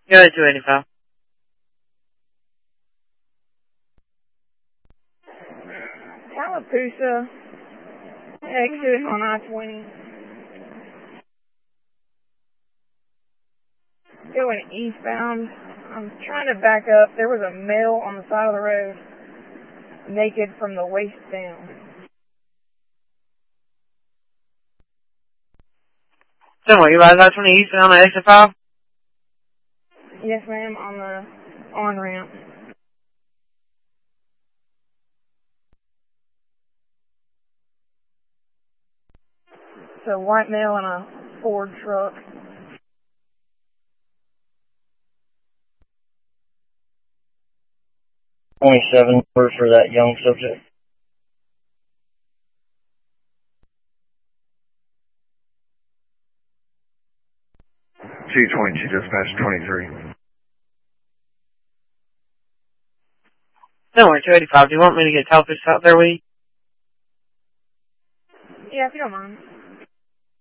Go ahead, 285. Tallapoosa, exit on I-20. Going eastbound. I'm trying to back up. There was a male on the side of the road, naked from the waist down. Somewhere, you ride I-20 east on the exit 5? Yes, ma'am, on the on-ramp. It's a white male in a Ford truck. $27 for that young subject. 222 dispatch 23. Somewhere, 285. Do you want me to get Tallapoosa out there with you? Yeah, if you don't mind.